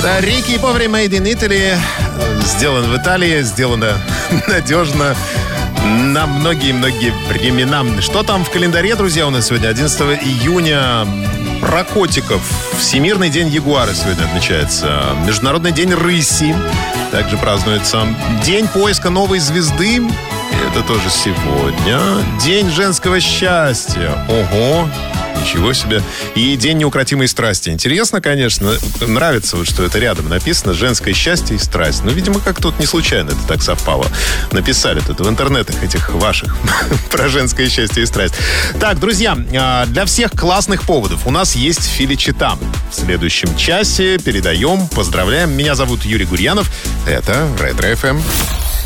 Это Рики Повари Made in Italy. Сделан в Италии, сделано надежно на многие-многие времена. Что там в календаре, друзья, у нас сегодня 11 июня? Про котиков. Всемирный день ягуара сегодня отмечается. Международный день рыси также празднуется. День поиска новой звезды. Это тоже сегодня. День женского счастья. Ого! Ничего себе. И день неукротимой страсти. Интересно, конечно. Нравится, вот, что это рядом написано. Женское счастье и страсть. Ну, видимо, как тут не случайно это так совпало. Написали тут в интернетах этих ваших про женское счастье и страсть. Так, друзья, для всех классных поводов у нас есть филичета. В следующем часе передаем, поздравляем. Меня зовут Юрий Гурьянов. Это Ретро FM.